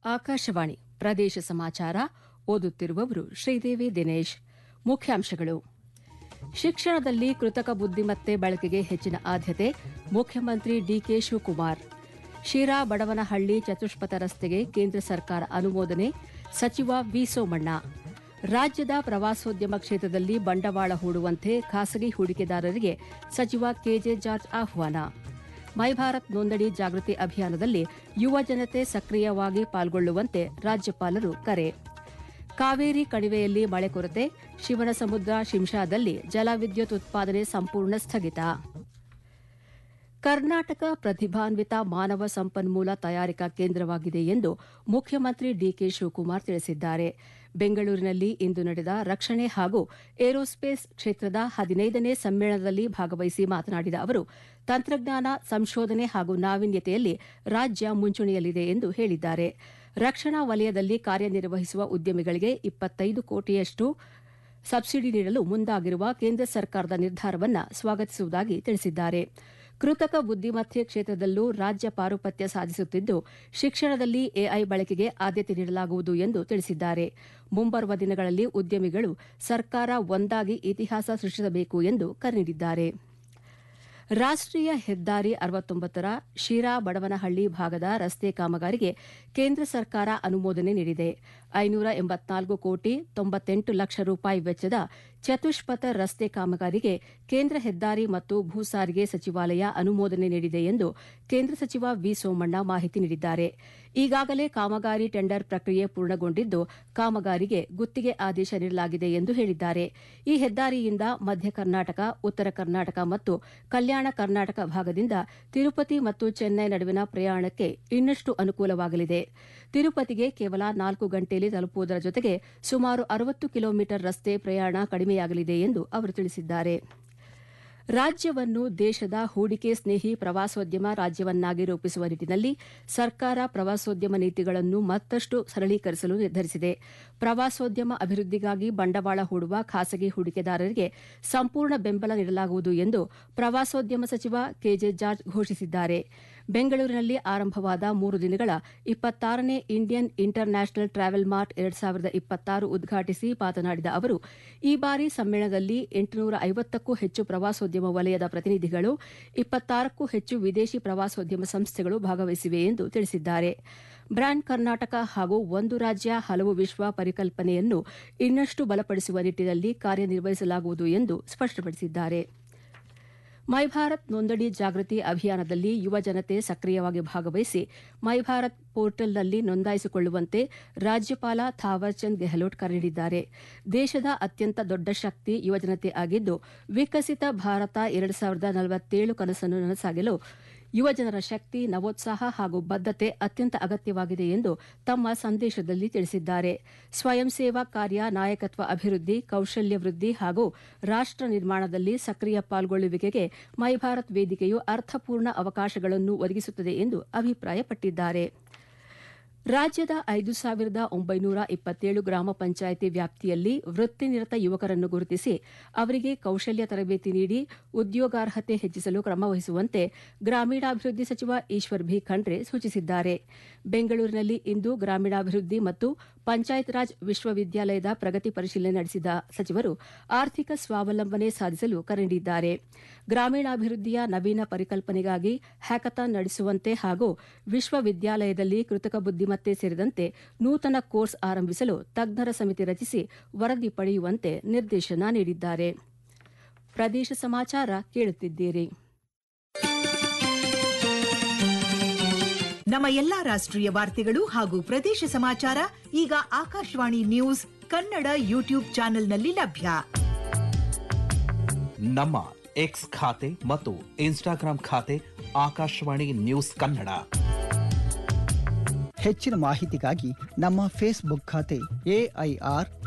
ಆಕಾಶವಾಣಿ ಪ್ರದೇಶ ಸಮಾಚಾರ ಓದುತ್ತಿರುವವರು ಶ್ರೀದೇವಿ ದಿನೇಶ್. ಮುಖ್ಯಾಂಶಗಳು: ಶಿಕ್ಷಣದಲ್ಲಿ ಕೃತಕ ಬುದ್ದಿಮತ್ತೆ ಬಳಕೆಗೆ ಹೆಚ್ಚಿನ ಆದ್ಯತೆ, ಮುಖ್ಯಮಂತ್ರಿ ಡಿಕೆ ಶಿವಕುಮಾರ್. ಶಿರಾ ಬಡವನಹಳ್ಳಿ ಚತುಷ್ಪಥ ರಸ್ತೆಗೆ ಕೇಂದ್ರ ಸರ್ಕಾರ ಅನುಮೋದನೆ, ಸಚಿವ ವಿ ಸೋಮಣ್ಣ. ರಾಜ್ಯದ ಪ್ರವಾಸೋದ್ಯಮ ಕ್ಷೇತ್ರದಲ್ಲಿ ಬಂಡವಾಳ ಹೂಡುವಂತೆ ಖಾಸಗಿ ಹೂಡಿಕೆದಾರರಿಗೆ ಸಚಿವ ಕೆಜೆ ಜಾರ್ಜ್ ಆಹ್ವಾನ. ಮೈ ಭಾರತ್ ನೋಂದಣಿ ಜಾಗೃತಿ ಅಭಿಯಾನದಲ್ಲಿ ಯುವ ಜನತೆ ಸಕ್ರಿಯವಾಗಿ ಪಾಲ್ಗೊಳ್ಳುವಂತೆ ರಾಜ್ಯಪಾಲರು ಕರೆ. ಕಾವೇರಿ ಕಣಿವೆಯಲ್ಲಿ ಮಳೆ ಕೊರತೆ, ಶಿವನಸಮುದ್ರ ಶಿಂಷಾದಲ್ಲಿ ಜಲವಿದ್ಯುತ್ ಉತ್ಪಾದನೆ ಸಂಪೂರ್ಣ ಸ್ಥಗಿತ. ಕರ್ನಾಟಕ ಪ್ರತಿಭಾನ್ವಿತ ಮಾನವ ಸಂಪನ್ಮೂಲ ತಯಾರಿಕಾ ಕೇಂದ್ರವಾಗಿದೆ ಎಂದು ಮುಖ್ಯಮಂತ್ರಿ ಡಿಕೆ ಶಿವಕುಮಾರ್ ತಿಳಿಸಿದ್ದಾರೆ. ಬೆಂಗಳೂರಿನಲ್ಲಿ ಇಂದು ನಡೆದ ರಕ್ಷಣೆ ಹಾಗೂ ಏರೋಸ್ಪೇಸ್ ಕ್ಷೇತ್ರದ 15ನೇ ಸಮ್ಮೇಳನದಲ್ಲಿ ಭಾಗವಹಿಸಿ ಮಾತನಾಡಿದ ಅವರು, ತಂತ್ರಜ್ಞಾನ, ಸಂಶೋಧನೆ ಹಾಗೂ ನಾವೀನ್ಯತೆಯಲ್ಲಿ ರಾಜ್ಯ ಮುಂಚೂಣಿಯಲ್ಲಿದೆ ಎಂದು ಹೇಳಿದ್ದಾರೆ. ರಕ್ಷಣಾ ವಲಯದಲ್ಲಿ ಕಾರ್ಯನಿರ್ವಹಿಸುವ ಉದ್ಯಮಿಗಳಿಗೆ 25 ಕೋಟಿಯಷ್ಟು ಸಬ್ಸಿಡಿ ನೀಡಲು ಮುಂದಾಗಿರುವ ಕೇಂದ್ರ ಸರ್ಕಾರದ ನಿರ್ಧಾರವನ್ನು ಸ್ವಾಗತಿಸುವುದಾಗಿ ತಿಳಿಸಿದ್ದಾರೆ. ಕೃತಕ ಬುದ್ದಿಮತ್ತೆ ಕ್ಷೇತ್ರದಲ್ಲೂ ರಾಜ್ಯ ಪಾರುಪತ್ಯ ಸಾಧಿಸುತ್ತಿದ್ದು, ಶಿಕ್ಷಣದಲ್ಲಿ ಎಐ ಬಳಕೆಗೆ ಆದ್ಯತೆ ನೀಡಲಾಗುವುದು ಎಂದು ತಿಳಿಸಿದ್ದಾರೆ. ಮುಂಬರುವ ದಿನಗಳಲ್ಲಿ ಉದ್ಯಮಿಗಳು ಸರ್ಕಾರ ಒಂದಾಗಿ ಇತಿಹಾಸ ಸೃಷ್ಟಿಸಬೇಕು ಎಂದು ಕರೆ ನೀಡಿದ್ದಾರೆ. ರಾಷ್ಟೀಯ ಹೆದ್ದಾರಿ 69ರ ಶಿರಾ ಬಡವನಹಳ್ಳಿ ಭಾಗದ ರಸ್ತೆ ಕಾಮಗಾರಿಗೆ ಕೇಂದ್ರ ಸರ್ಕಾರ ಅನುಮೋದನೆ ನೀಡಿದೆ. 584 ಕೋಟಿ 98 ಲಕ್ಷ ರೂಪಾಯಿ ವೆಚ್ಚದ ಚತುಷ್ಪಥ ರಸ್ತೆ ಕಾಮಗಾರಿಗೆ ಕೇಂದ್ರ ಹೆದ್ದಾರಿ ಮತ್ತು ಭೂ ಸಾರಿಗೆ ಸಚಿವಾಲಯ ಅನುಮೋದನೆ ನೀಡಿದೆ ಎಂದು ಕೇಂದ್ರ ಸಚಿವ ವಿ ಸೋಮಣ್ಣ ಮಾಹಿತಿ ನೀಡಿದ್ದಾರೆ. ಈಗಾಗಲೇ ಕಾಮಗಾರಿ ಟೆಂಡರ್ ಪ್ರಕ್ರಿಯೆ ಪೂರ್ಣಗೊಂಡಿದ್ದು, ಕಾಮಗಾರಿಗೆ ಗುತ್ತಿಗೆ ಆದೇಶ ನೀಡಲಾಗಿದೆ ಎಂದು ಹೇಳಿದ್ದಾರೆ. ಈ ಹೆದ್ದಾರಿಯಿಂದ ಮಧ್ಯ ಕರ್ನಾಟಕ, ಉತ್ತರ ಕರ್ನಾಟಕ ಮತ್ತು ಕಲ್ಯಾಣ ಕರ್ನಾಟಕ ಭಾಗದಿಂದ ತಿರುಪತಿ ಮತ್ತು ಚೆನ್ನೈ ನಡುವಿನ ಪ್ರಯಾಣಕ್ಕೆ ಇನ್ನಷ್ಟು ಅನುಕೂಲವಾಗಲಿದೆ. ತಿರುಪತಿಗೆ ಕೇವಲ 4 ಗಂಟೆಯಲ್ಲಿ ತಲುಪುವುದರ ಜೊತೆಗೆ ಸುಮಾರು 60 ಕಿಲೋಮೀಟರ್ ರಸ್ತೆ ಪ್ರಯಾಣ ಕಡಿಮೆಯಾಗಲಿದೆ ಎಂದು ಅವರು ತಿಳಿಸಿದ್ದಾರೆ. ರಾಜ್ಯವನ್ನು ದೇಶದ ಹೂಡಿಕೆ ಸ್ನೇಹಿ ಪ್ರವಾಸೋದ್ಯಮ ರಾಜ್ಯವನ್ನಾಗಿ ರೂಪಿಸುವ ನಿಟ್ಟಿನಲ್ಲಿ ಸರ್ಕಾರ ಪ್ರವಾಸೋದ್ಯಮ ನೀತಿಗಳನ್ನು ಮತ್ತಷ್ಟು ಸರಳೀಕರಿಸಲು ನಿರ್ಧರಿಸಿದೆ. ಪ್ರವಾಸೋದ್ಯಮ ಅಭಿವೃದ್ಧಿಗಾಗಿ ಬಂಡವಾಳ ಹೂಡುವ ಖಾಸಗಿ ಹೂಡಿಕೆದಾರರಿಗೆ ಸಂಪೂರ್ಣ ಬೆಂಬಲ ನೀಡಲಾಗುವುದು ಎಂದು ಪ್ರವಾಸೋದ್ಯಮ ಸಚಿವ ಕೆಜೆ ಜಾರ್ಜ್ ಘೋಷಿಸಿದ್ದಾರೆ. ಬೆಂಗಳೂರಿನಲ್ಲಿ ಆರಂಭವಾದ 3 ದಿನಗಳ 26ನೇ Indian inter national travel mart 2026 ಉದ್ಘಾಟಿಸಿ ಮಾತನಾಡಿದ ಅವರು, ಈ ಬಾರಿ ಸಮ್ಮೇಳನದಲ್ಲಿ 850ಕ್ಕೂ ಹೆಚ್ಚು ಪ್ರವಾಸೋದ್ಯಮ ವಲಯದ ಪ್ರತಿನಿಧಿಗಳು, 26ಕ್ಕೂ ಹೆಚ್ಚು ವಿದೇಶಿ ಪ್ರವಾಸೋದ್ಯಮ ಸಂಸ್ಥೆಗಳು ಭಾಗವಹಿಸಿವೆ ಎಂದು ತಿಳಿಸಿದ್ದಾರೆ. ಬ್ರ್ಯಾಂಡ್ ಕರ್ನಾಟಕ ಹಾಗೂ ಒಂದು ರಾಜ್ಯ ಹಲವು ವಿಶ್ವ ಪರಿಕಲ್ಪನೆಯನ್ನು ಇನ್ನಷ್ಟು ಬಲಪಡಿಸುವ ನಿಟ್ಟಿನಲ್ಲಿ ಕಾರ್ಯನಿರ್ವಹಿಸಲಾಗುವುದು ಎಂದು ಸ್ಪಷ್ಟಪಡಿಸಿದ್ದಾರೆ. ಮೈ ಭಾರತ್ ನೋಂದಣಿ ಜಾಗೃತಿ ಅಭಿಯಾನದಲ್ಲಿ ಯುವ ಜನತೆ ಸಕ್ರಿಯವಾಗಿ ಭಾಗವಹಿಸಿ ಮೈ ಭಾರತ್ ಪೋರ್ಟಲ್ನಲ್ಲಿ ನೋಂದಾಯಿಸಿಕೊಳ್ಳುವಂತೆ ರಾಜ್ಯಪಾಲ ಥಾವರ್ಚಂದ್ ಗೆಹ್ಲೋಟ್ ಕರೆ ನೀಡಿದ್ದಾರೆ. ದೇಶದ ಅತ್ಯಂತ ದೊಡ್ಡ ಶಕ್ತಿ ಯುವಜನತೆ ಆಗಿದ್ದು, ವಿಕಸಿತ ಭಾರತ 2047 ಕನಸನ್ನು ನನಸಾಗಲು ಯುವಜನರ ಶಕ್ತಿ, ನವೋತ್ಸಾಹ ಹಾಗೂ ಬದ್ಧತೆ ಅತ್ಯಂತ ಅಗತ್ಯವಾಗಿದೆ ಎಂದು ತಮ್ಮ ಸಂದೇಶದಲ್ಲಿ ತಿಳಿಸಿದ್ದಾರೆ. ಸ್ವಯಂ ಸೇವಾ ಕಾರ್ಯ, ನಾಯಕತ್ವ ಅಭಿವೃದ್ಧಿ, ಕೌಶಲ್ಯ ವೃದ್ಧಿ ಹಾಗೂ ರಾಷ್ಟ ನಿರ್ಮಾಣದಲ್ಲಿ ಸಕ್ರಿಯ ಪಾಲ್ಗೊಳ್ಳುವಿಕೆಗೆ ಮೈ ಭಾರತ್ ವೇದಿಕೆಯು ಅರ್ಥಪೂರ್ಣ ಅವಕಾಶಗಳನ್ನು ಒದಗಿಸುತ್ತದೆ ಎಂದು ಅಭಿಪ್ರಾಯಪಟ್ಟಿದ್ದಾರೆ. ರಾಜ್ಯದ 5,927 ಗ್ರಾಮ ಪಂಚಾಯಿತಿ ವ್ಯಾಪ್ತಿಯಲ್ಲಿ ವೃತ್ತಿನಿರತ ಯುವಕರನ್ನು ಗುರುತಿಸಿ ಅವರಿಗೆ ಕೌಶಲ್ಯ ತರಬೇತಿ ನೀಡಿ ಉದ್ಯೋಗಾರ್ಹತೆ ಹೆಚ್ಚಿಸಲು ಕ್ರಮವಹಿಸುವಂತೆ ಗ್ರಾಮೀಣಾಭಿವೃದ್ಧಿ ಸಚಿವ ಈಶ್ವರ್ ಭಿ ಖಂಡ್ರೆ ಸೂಚಿಸಿದ್ದಾರೆ. ಬೆಂಗಳೂರಿನಲ್ಲಿ ಇಂದು ಗ್ರಾಮೀಣಾಭಿವೃದ್ಧಿ ಮತ್ತು ಪಂಚಾಯತ್ ರಾಜ್ ವಿಶ್ವವಿದ್ಯಾಲಯದ ಪ್ರಗತಿ ಪರಿಶೀಲನೆ ನಡೆಸಿದ ಸಚಿವರು ಆರ್ಥಿಕ ಸ್ವಾವಲಂಬನೆ ಸಾಧಿಸಲು ಕರೆ ನೀಡಿದ್ದಾರೆ. ಗ್ರಾಮೀಣಾಭಿವೃದ್ಧಿಯ ನವೀನ ಪರಿಕಲ್ಪನೆಗಾಗಿ ಹ್ಯಾಕಥಾನ್ ನಡೆಸುವಂತೆ ಹಾಗೂ ವಿಶ್ವವಿದ್ಯಾಲಯದಲ್ಲಿ ಕೃತಕ ಬುದ್ದಿಮತ್ತೆ ಸೇರಿದಂತೆ ನೂತನ ಕೋರ್ಸ್ ಆರಂಭಿಸಲು ತಜ್ಞರ ಸಮಿತಿ ರಚಿಸಿ ವರದಿ ಪಡೆಯುವಂತೆ ನಿರ್ದೇಶನ ನೀಡಿದ್ದಾರೆ. ಪ್ರದೇಶ ಸಮಾಚಾರ ಕೇಳುತ್ತಿದ್ದೀರಿ. ನಮ್ಮ ಎಲ್ಲಾ ರಾಷ್ಟ್ರೀಯ ವಾರ್ತೆಗಳು ಹಾಗೂ ಪ್ರದೇಶ ಸಮಾಚಾರ ಈಗ ಆಕಾಶವಾಣಿ ನ್ಯೂಸ್ ಕನ್ನಡ ಯೂಟ್ಯೂಬ್ ಚಾನೆಲ್ನಲ್ಲಿ ಲಭ್ಯ. ನಮ್ಮ ಎಕ್ಸ್ ಖಾತೆ ಮತ್ತು ಇನ್ಸ್ಟಾಗ್ರಾಂ ಖಾತೆ ಆಕಾಶವಾಣಿ ನ್ಯೂಸ್ ಕನ್ನಡ. ಹೆಚ್ಚಿನ ಮಾಹಿತಿಗಾಗಿ ನಮ್ಮ ಫೇಸ್ಬುಕ್ ಖಾತೆ AIR